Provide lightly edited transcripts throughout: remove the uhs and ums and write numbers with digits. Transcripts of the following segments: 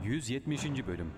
170. Bölüm.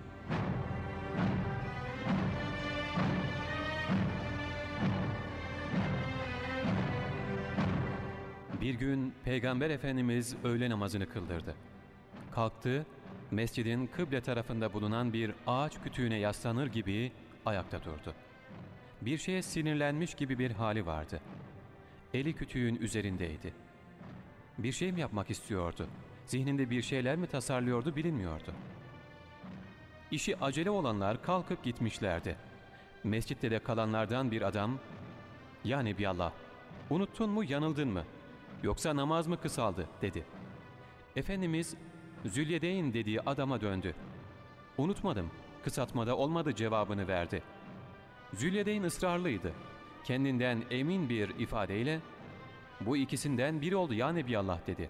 Bir gün Peygamber Efendimiz öğle namazını kıldırdı. Kalktı, mescidin kıble tarafında bulunan bir ağaç kütüğüne yaslanır gibi ayakta durdu. Bir şeye sinirlenmiş gibi bir hali vardı. Eli kütüğün üzerindeydi. Bir şey mi yapmak istiyordu? Zihninde bir şeyler mi tasarlıyordu bilinmiyordu. İşi acele olanlar kalkıp gitmişlerdi. Mescitte de kalanlardan bir adam, "Ya Nebiallah, unuttun mu, yanıldın mı? Yoksa namaz mı kısaldı?" dedi. Efendimiz Zülyedeyn dediği adama döndü. "Unutmadım, kısaltmada olmadı" cevabını verdi. Zülyedeyn ısrarlıydı. Kendinden emin bir ifadeyle, "Bu ikisinden biri oldu ya Nebiallah" dedi.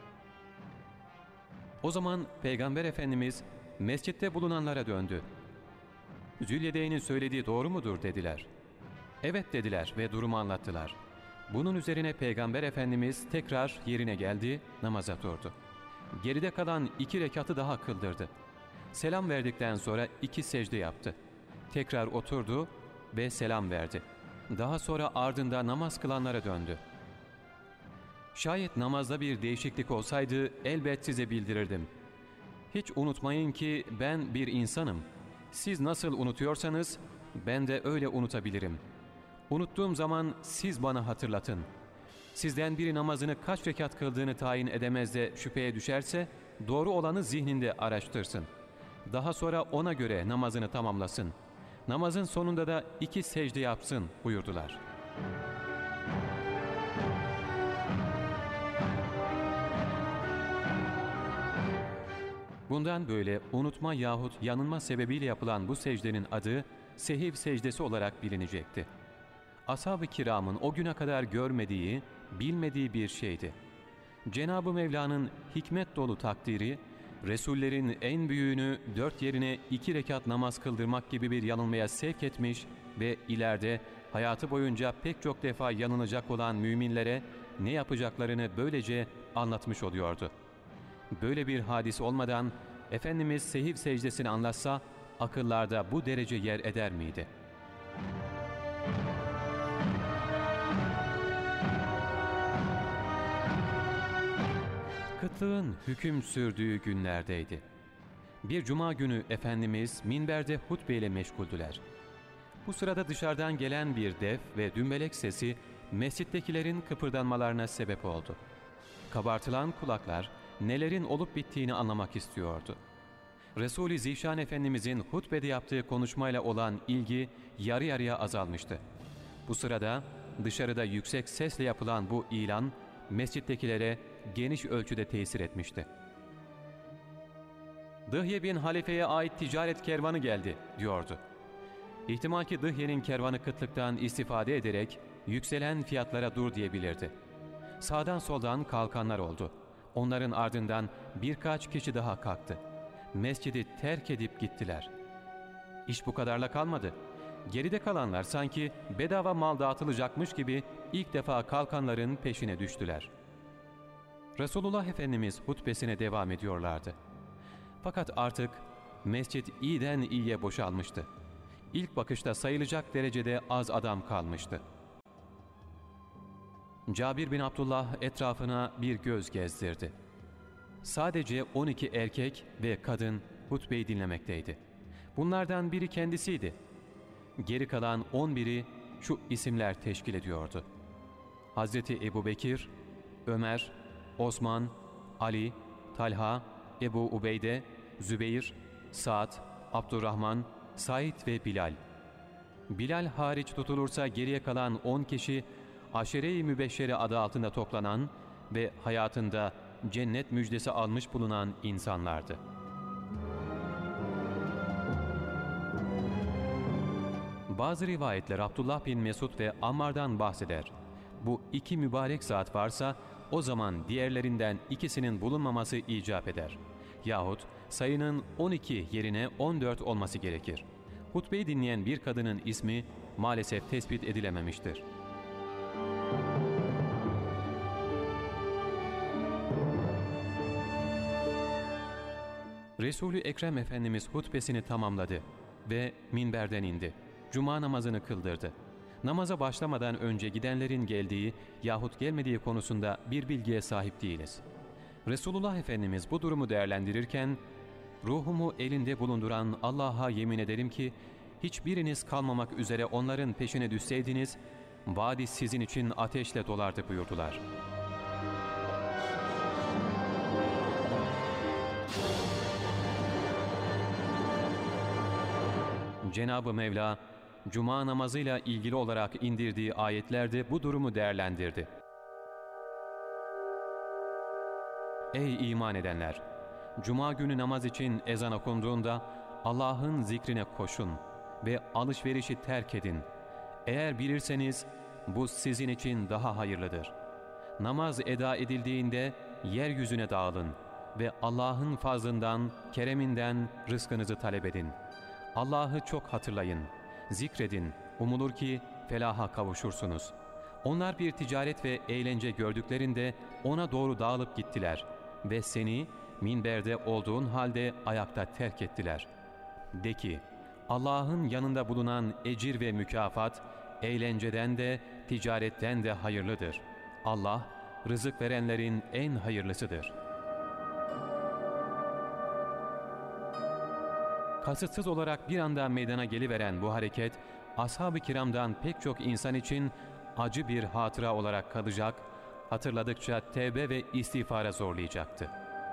O zaman Peygamber Efendimiz mescitte bulunanlara döndü. "Zülyedeyn'in söylediği doğru mudur?" dediler. "Evet" dediler ve durumu anlattılar. Bunun üzerine Peygamber Efendimiz tekrar yerine geldi, namaza durdu. Geride kalan 2 rekatı daha kıldırdı. Selam verdikten sonra 2 secde yaptı. Tekrar oturdu ve selam verdi. Daha sonra ardında namaz kılanlara döndü. "Şayet namazda bir değişiklik olsaydı elbet size bildirirdim. Hiç unutmayın ki ben bir insanım. Siz nasıl unutuyorsanız ben de öyle unutabilirim. Unuttuğum zaman siz bana hatırlatın. Sizden biri namazını kaç rekat kıldığını tayin edemez de şüpheye düşerse doğru olanı zihninde araştırsın. Daha sonra ona göre namazını tamamlasın. Namazın sonunda da 2 secde yapsın" buyurdular. Bundan böyle unutma yahut yanılma sebebiyle yapılan bu secdenin adı sehiv secdesi olarak bilinecekti. Ashab-ı kiramın o güne kadar görmediği, bilmediği bir şeydi. Cenab-ı Mevla'nın hikmet dolu takdiri, Resullerin en büyüğünü 4 yerine 2 rekat namaz kıldırmak gibi bir yanılmaya sevk etmiş ve ileride hayatı boyunca pek çok defa yanılacak olan müminlere ne yapacaklarını böylece anlatmış oluyordu. Böyle bir hadis olmadan Efendimiz sehiv secdesini anlatsa akıllarda bu derece yer eder miydi? Kıtlığın hüküm sürdüğü günlerdeydi. Bir cuma günü Efendimiz minberde hutbeyle meşguldüler. Bu sırada dışarıdan gelen bir def ve dümbelek sesi mescittekilerin kıpırdanmalarına sebep oldu. Kabartılan kulaklar nelerin olup bittiğini anlamak istiyordu. Resul-i Zişan Efendimizin hutbede yaptığı konuşmayla olan ilgi yarı yarıya azalmıştı. Bu sırada dışarıda yüksek sesle yapılan bu ilan mescittekilere geniş ölçüde tesir etmişti. "Dıhye bin Halife'ye ait ticaret kervanı geldi" diyordu. İhtimal ki Dıhye'nin kervanı kıtlıktan istifade ederek yükselen fiyatlara dur diyebilirdi. Sağdan soldan kalkanlar oldu. Onların ardından birkaç kişi daha kalktı. Mescidi terk edip gittiler. İş bu kadarla kalmadı. Geride kalanlar sanki bedava mal dağıtılacakmış gibi ilk defa kalkanların peşine düştüler. Resulullah Efendimiz hutbesine devam ediyorlardı. Fakat artık mescit iyiden iyiye boşalmıştı. İlk bakışta sayılacak derecede az adam kalmıştı. Cabir bin Abdullah etrafına bir göz gezdirdi. Sadece 12 erkek ve kadın hutbeyi dinlemekteydi. Bunlardan biri kendisiydi. Geri kalan 11'i şu isimler teşkil ediyordu: Hazreti Ebubekir, Ömer, Osman, Ali, Talha, Ebu Ubeyde, Zübeyir, Sa'd, Abdurrahman, Said ve Bilal. Bilal hariç tutulursa geriye kalan 10 kişi Aşere-i Mübeşşere adı altında toplanan ve hayatında cennet müjdesi almış bulunan insanlardı. Bazı rivayetler Abdullah bin Mesud ve Ammar'dan bahseder. Bu 2 mübarek zat varsa o zaman diğerlerinden ikisinin bulunmaması icap eder. Yahut sayının 12 yerine 14 olması gerekir. Hutbeyi dinleyen bir kadının ismi maalesef tespit edilememiştir. Resul-i Ekrem Efendimiz hutbesini tamamladı ve minberden indi. Cuma namazını kıldırdı. Namaza başlamadan önce gidenlerin geldiği yahut gelmediği konusunda bir bilgiye sahip değiliz. Resulullah Efendimiz bu durumu değerlendirirken, "Ruhumu elinde bulunduran Allah'a yemin ederim ki, hiçbiriniz kalmamak üzere onların peşine düşseydiniz, vadi sizin için ateşle dolardı" buyurdular. Cenab-ı Mevla, Cuma namazıyla ilgili olarak indirdiği ayetlerde bu durumu değerlendirdi. Ey iman edenler! Cuma günü namaz için ezan okunduğunda Allah'ın zikrine koşun ve alışverişi terk edin. Eğer bilirseniz bu sizin için daha hayırlıdır. Namaz eda edildiğinde yeryüzüne dağılın ve Allah'ın fazlından, kereminden rızkınızı talep edin. Allah'ı çok hatırlayın, zikredin, umulur ki felaha kavuşursunuz. Onlar bir ticaret ve eğlence gördüklerinde ona doğru dağılıp gittiler ve seni minberde olduğun halde ayakta terk ettiler. De ki, Allah'ın yanında bulunan ecir ve mükafat, eğlenceden de, ticaretten de hayırlıdır. Allah, rızık verenlerin en hayırlısıdır. Kasıtsız olarak bir anda meydana geliveren bu hareket, ashab-ı kiramdan pek çok insan için acı bir hatıra olarak kalacak, hatırladıkça tevbe ve istiğfara zorlayacaktı.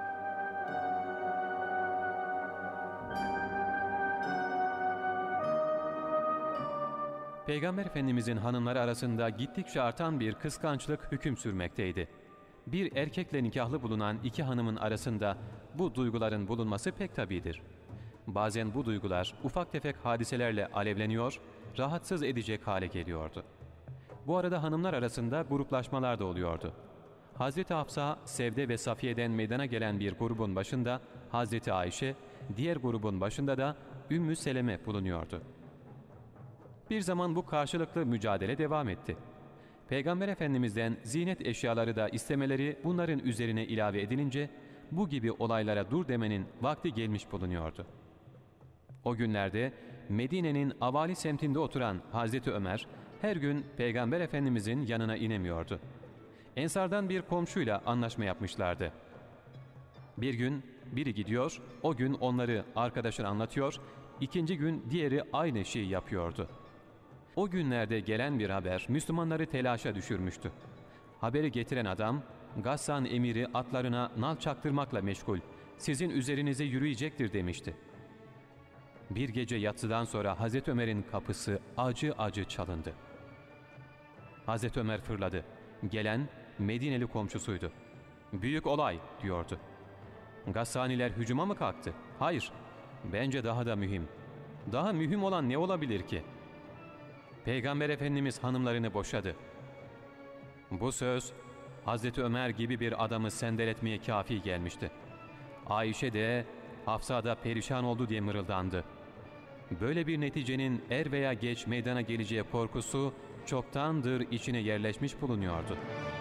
Peygamber Efendimizin hanımları arasında gittikçe artan bir kıskançlık hüküm sürmekteydi. Bir erkekle nikahlı bulunan iki hanımın arasında bu duyguların bulunması pek tabidir. Bazen bu duygular ufak tefek hadiselerle alevleniyor, rahatsız edecek hale geliyordu. Bu arada hanımlar arasında gruplaşmalar da oluyordu. Hazreti Hafsa, Sevde ve Safiye'den meydana gelen bir grubun başında Hazreti Ayşe, diğer grubun başında da Ümmü Seleme bulunuyordu. Bir zaman bu karşılıklı mücadele devam etti. Peygamber Efendimiz'den ziynet eşyaları da istemeleri bunların üzerine ilave edilince bu gibi olaylara dur demenin vakti gelmiş bulunuyordu. O günlerde Medine'nin Avali semtinde oturan Hazreti Ömer her gün Peygamber Efendimizin yanına inemiyordu. Ensardan bir komşuyla anlaşma yapmışlardı. Bir gün biri gidiyor, o gün onları arkadaşına anlatıyor, ikinci gün diğeri aynı şeyi yapıyordu. O günlerde gelen bir haber Müslümanları telaşa düşürmüştü. Haberi getiren adam, Gassan emiri atlarına nal çaktırmakla meşgul, sizin üzerinize yürüyecektir demişti. Bir gece yatsıdan sonra Hazreti Ömer'in kapısı acı acı çalındı. Hazreti Ömer fırladı. Gelen Medineli komşusuydu. "Büyük olay" diyordu. "Gassaniler hücuma mı kalktı?" "Hayır, bence daha da mühim." "Daha mühim olan ne olabilir ki?" "Peygamber Efendimiz hanımlarını boşadı." Bu söz Hazreti Ömer gibi bir adamı sendeletmeye kafi gelmişti. Ayşe de Hafsa da perişan oldu diye mırıldandı. Böyle bir neticenin er veya geç meydana geleceği korkusu çoktandır içine yerleşmiş bulunuyordu.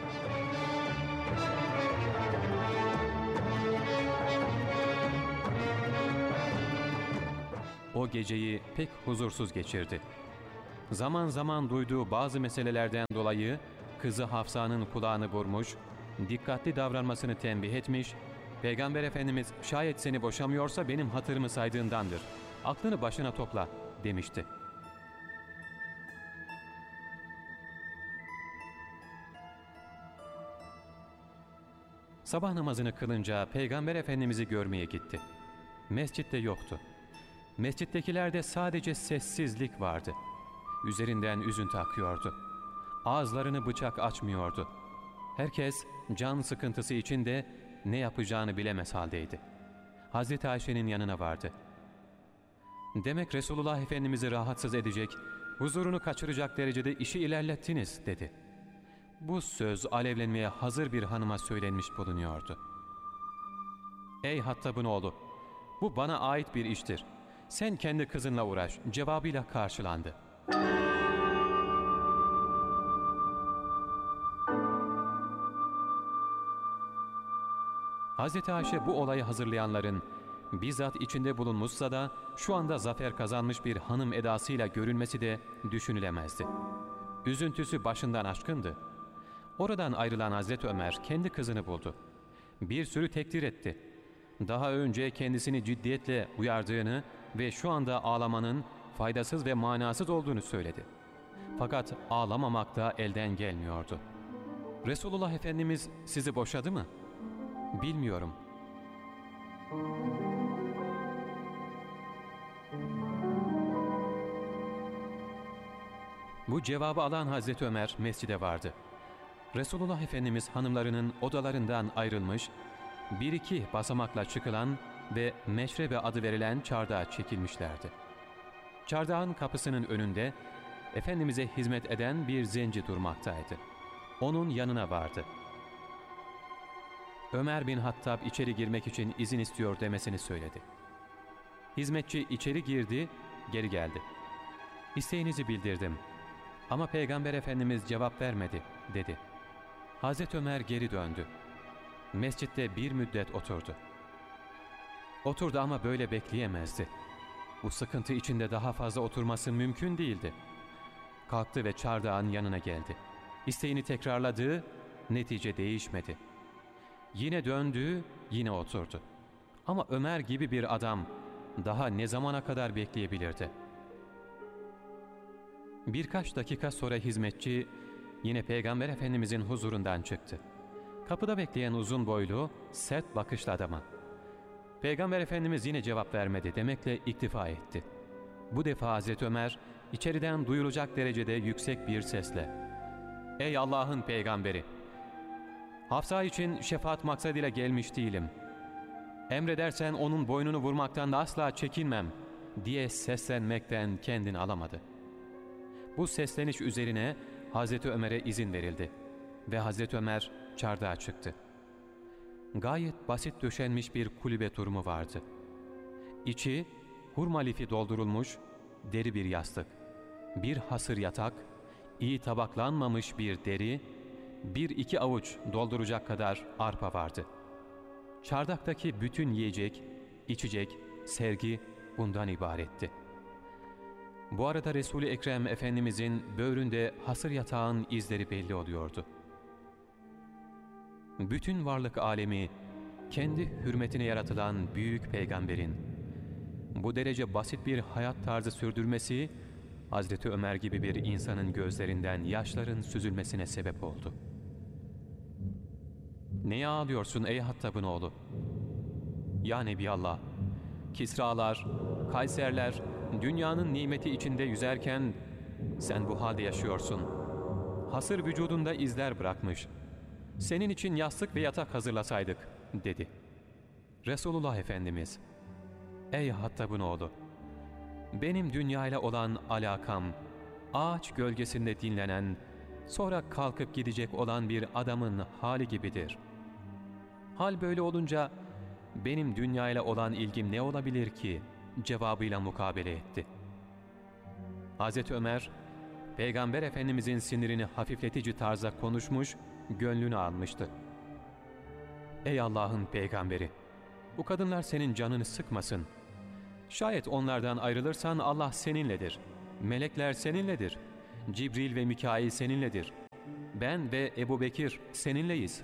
O geceyi pek huzursuz geçirdi. Zaman zaman duyduğu bazı meselelerden dolayı kızı Hafsa'nın kulağını vurmuş, dikkatli davranmasını tembih etmiş, Peygamber Efendimiz şayet seni boşamıyorsa benim hatırımı saydığındandır. Aklını başına topla demişti. Sabah namazını kılınca Peygamber Efendimiz'i görmeye gitti. Mescitte yoktu. Mescittekilerde sadece sessizlik vardı. Üzerinden üzüntü akıyordu. Ağızlarını bıçak açmıyordu. Herkes can sıkıntısı içinde ne yapacağını bilemez haldeydi. Hazreti Ayşe'nin yanına vardı. "Demek Resulullah Efendimiz'i rahatsız edecek, huzurunu kaçıracak derecede işi ilerlettiniz" dedi. Bu söz alevlenmeye hazır bir hanıma söylenmiş bulunuyordu. "Ey Hattab'ın oğlu, bu bana ait bir iştir. Sen kendi kızınla uğraş" cevabıyla karşılandı. Hazreti Ayşe bu olayı hazırlayanların bizzat içinde bulunmuşsa da şu anda zafer kazanmış bir hanım edasıyla görünmesi de düşünülemezdi. Üzüntüsü başından aşkındı. Oradan ayrılan Hazreti Ömer kendi kızını buldu. Bir sürü tekdir etti. Daha önce kendisini ciddiyetle uyardığını ve şu anda ağlamanın faydasız ve manasız olduğunu söyledi. Fakat ağlamamak da elden gelmiyordu. Resulullah Efendimiz sizi boşadı mı? Bilmiyorum. Bu cevabı alan Hazreti Ömer mescide vardı. Resulullah Efendimiz hanımlarının odalarından ayrılmış, bir iki basamakla çıkılan ve meşrebe adı verilen çardağa çekilmişlerdi. Çardağın kapısının önünde Efendimiz'e hizmet eden bir zenci durmaktaydı. Onun yanına vardı. Ömer bin Hattab içeri girmek için izin istiyor demesini söyledi. Hizmetçi içeri girdi, geri geldi. İsteğinizi bildirdim ama Peygamber Efendimiz cevap vermedi dedi. Hazreti Ömer geri döndü. Mescitte bir müddet oturdu. Oturdu ama böyle bekleyemezdi. Bu sıkıntı içinde daha fazla oturması mümkün değildi. Kalktı ve çardağın yanına geldi. İsteğini tekrarladı, netice değişmedi. Yine döndü, yine oturdu. Ama Ömer gibi bir adam daha ne zamana kadar bekleyebilirdi? Birkaç dakika sonra hizmetçi yine Peygamber Efendimizin huzurundan çıktı. Kapıda bekleyen uzun boylu, sert bakışlı adama. Peygamber Efendimiz yine cevap vermedi demekle iktifa etti. Bu defa Hazreti Ömer içeriden duyulacak derecede yüksek bir sesle "Ey Allah'ın peygamberi! Hafsa için şefaat maksadıyla gelmiş değilim. Emredersen onun boynunu vurmaktan da asla çekinmem" diye seslenmekten kendini alamadı. Bu sesleniş üzerine Hazreti Ömer'e izin verildi ve Hazreti Ömer çardağa çıktı. Gayet basit döşenmiş bir kulübe durumu vardı. İçi hurma lifi doldurulmuş deri bir yastık, bir hasır yatak, iyi tabaklanmamış bir deri, bir iki avuç dolduracak kadar arpa vardı. Çardaktaki bütün yiyecek, içecek, sergi bundan ibaretti. Bu arada Resul-i Ekrem Efendimizin böğründe hasır yatağın izleri belli oluyordu. Bütün varlık alemi, kendi hürmetine yaratılan büyük peygamberin bu derece basit bir hayat tarzı sürdürmesi, Hazreti Ömer gibi bir insanın gözlerinden yaşların süzülmesine sebep oldu. "Neye ağlıyorsun ey Hattab'ın oğlu? Ya Nebiallah, Kisralar, Kayserler dünyanın nimeti içinde yüzerken sen bu halde yaşıyorsun. Hasır vücudunda izler bırakmış. Senin için yastık ve yatak hazırlasaydık" dedi. Resulullah Efendimiz, "Ey Hattab'ın oğlu, benim dünyayla olan alakam, ağaç gölgesinde dinlenen, sonra kalkıp gidecek olan bir adamın hali gibidir. Hal böyle olunca benim dünyayla olan ilgim ne olabilir ki?" cevabıyla mukabele etti. Hazreti Ömer, Peygamber Efendimizin sinirini hafifletici tarzda konuşmuş, gönlünü almıştı. "Ey Allah'ın peygamberi! Bu kadınlar senin canını sıkmasın. Şayet onlardan ayrılırsan Allah seninledir. Melekler seninledir. Cibril ve Mikail seninledir. Ben ve Ebu Bekir seninleyiz."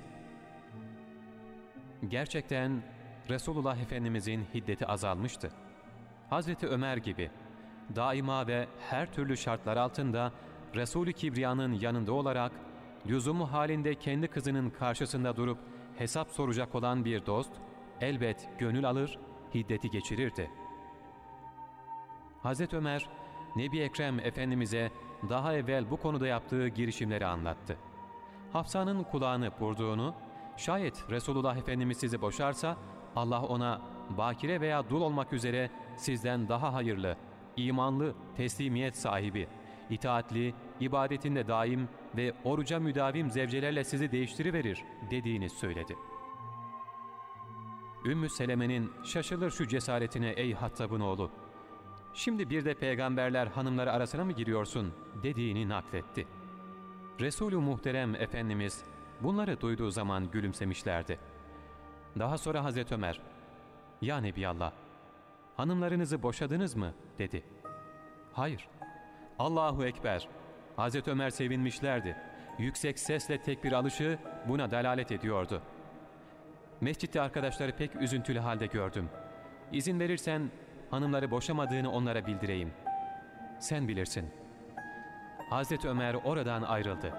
Gerçekten Resulullah Efendimizin hiddeti azalmıştı. Hazreti Ömer gibi daima ve her türlü şartlar altında Resul-i Kibriya'nın yanında olarak lüzumu halinde kendi kızının karşısında durup hesap soracak olan bir dost elbet gönül alır, hiddeti geçirirdi. Hazreti Ömer, Nebi Ekrem Efendimiz'e daha evvel bu konuda yaptığı girişimleri anlattı. Hafsa'nın kulağını vurduğunu, şayet Resulullah Efendimiz sizi boşarsa Allah ona bakire veya dul olmak üzere sizden daha hayırlı, imanlı, teslimiyet sahibi, itaatli, ibadetinde daim ve oruca müdavim zevcelerle sizi değiştiriverir dediğini söyledi. Ümmü Seleme'nin "Şaşılır şu cesaretine ey Hattab'ın oğlu, şimdi bir de peygamberler hanımları arasına mı giriyorsun?" dediğini nakletti. Resul-ü Muhterem Efendimiz bunları duyduğu zaman gülümsemişlerdi. Daha sonra Hazreti Ömer, ''Ya Nebiyallah, hanımlarınızı boşadınız mı?'' dedi. ''Hayır.'' ''Allahu Ekber.'' Hazreti Ömer sevinmişlerdi. Yüksek sesle tekbir alışı buna delalet ediyordu. Mescitte arkadaşları pek üzüntülü halde gördüm. İzin verirsen hanımları boşamadığını onlara bildireyim. Sen bilirsin. Hazreti Ömer oradan ayrıldı.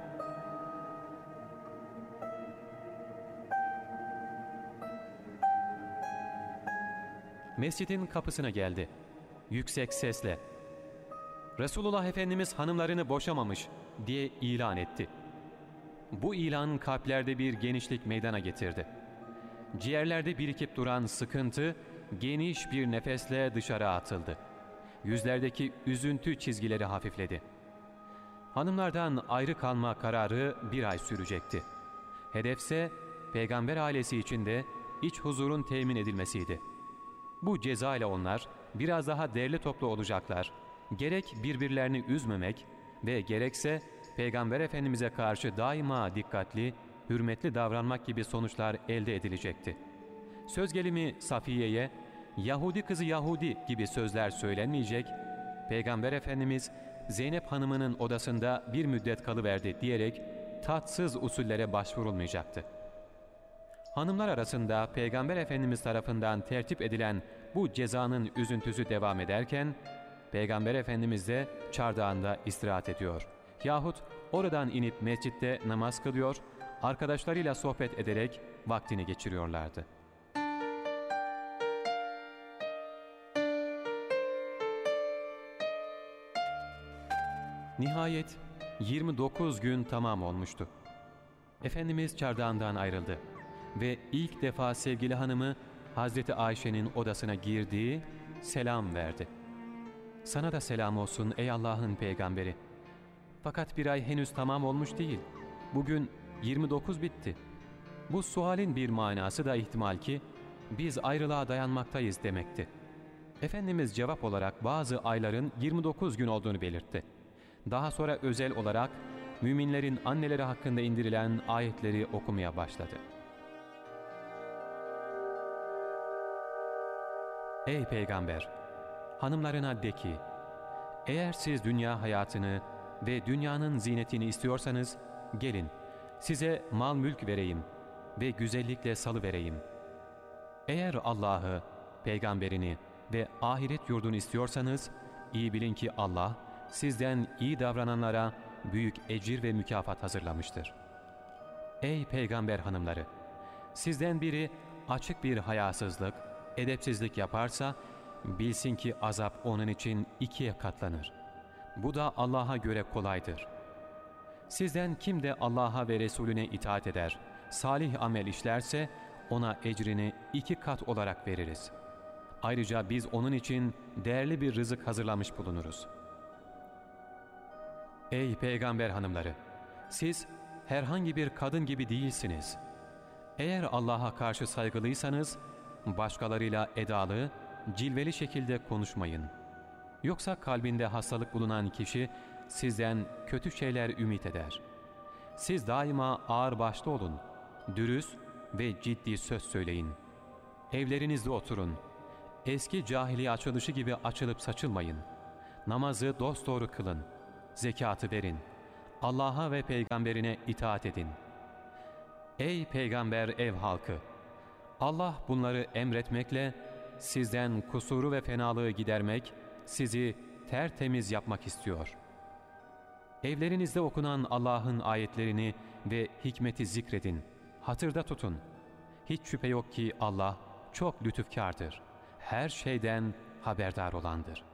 Mescidin kapısına geldi. Yüksek sesle Resulullah Efendimiz hanımlarını boşamamış diye ilan etti. Bu ilan kalplerde bir genişlik meydana getirdi. Ciğerlerde birikip duran sıkıntı geniş bir nefesle dışarı atıldı. Yüzlerdeki üzüntü çizgileri hafifledi. Hanımlardan ayrı kalma kararı bir ay sürecekti. Hedefse peygamber ailesi içinde iç huzurun temin edilmesiydi. Bu ceza ile onlar biraz daha derli toplu olacaklar. Gerek birbirlerini üzmemek ve gerekse Peygamber Efendimiz'e karşı daima dikkatli, hürmetli davranmak gibi sonuçlar elde edilecekti. Söz gelimi Safiye'ye, Yahudi kızı Yahudi gibi sözler söylenmeyecek, Peygamber Efendimiz Zeynep Hanım'ın odasında bir müddet kalıverdi diyerek tatsız usullere başvurulmayacaktı. Hanımlar arasında Peygamber Efendimiz tarafından tertip edilen bu cezanın üzüntüsü devam ederken, Peygamber Efendimiz de çardağında istirahat ediyor yahut oradan inip mescitte namaz kılıyor, arkadaşlarıyla sohbet ederek vaktini geçiriyorlardı. Nihayet 29 gün tamam olmuştu. Efendimiz çardağından ayrıldı ve ilk defa sevgili hanımı Hazreti Ayşe'nin odasına girdiği selam verdi. ''Sana da selam olsun ey Allah'ın peygamberi. Fakat bir ay henüz tamam olmuş değil. Bugün 29 bitti. Bu sualin bir manası da ihtimal ki biz ayrılığa dayanmaktayız demekti.'' Efendimiz cevap olarak bazı ayların 29 gün olduğunu belirtti. Daha sonra özel olarak müminlerin anneleri hakkında indirilen ayetleri okumaya başladı. Ey Peygamber! Hanımlarına de ki, eğer siz dünya hayatını ve dünyanın zinetini istiyorsanız, gelin size mal mülk vereyim ve güzellikle salıvereyim. Eğer Allah'ı, peygamberini ve ahiret yurdunu istiyorsanız, iyi bilin ki Allah, sizden iyi davrananlara büyük ecir ve mükafat hazırlamıştır. Ey peygamber hanımları! Sizden biri açık bir hayasızlık, edepsizlik yaparsa, bilsin ki azap onun için 2'ye katlanır. Bu da Allah'a göre kolaydır. Sizden kim de Allah'a ve Resulüne itaat eder, salih amel işlerse, ona ecrini 2 kat olarak veririz. Ayrıca biz onun için değerli bir rızık hazırlamış bulunuruz. Ey peygamber hanımları! Siz herhangi bir kadın gibi değilsiniz. Eğer Allah'a karşı saygılıysanız, başkalarıyla edalı, cilveli şekilde konuşmayın. Yoksa kalbinde hastalık bulunan kişi sizden kötü şeyler ümit eder. Siz daima ağırbaşlı olun, dürüst ve ciddi söz söyleyin. Evlerinizde oturun. Eski cahiliye açılışı gibi açılıp saçılmayın. Namazı dosdoğru kılın. Zekatı verin. Allah'a ve peygamberine itaat edin. Ey peygamber ev halkı! Allah bunları emretmekle sizden kusuru ve fenalığı gidermek, sizi tertemiz yapmak istiyor. Evlerinizde okunan Allah'ın ayetlerini ve hikmeti zikredin, hatırda tutun. Hiç şüphe yok ki Allah çok lütufkârdır, her şeyden haberdar olandır.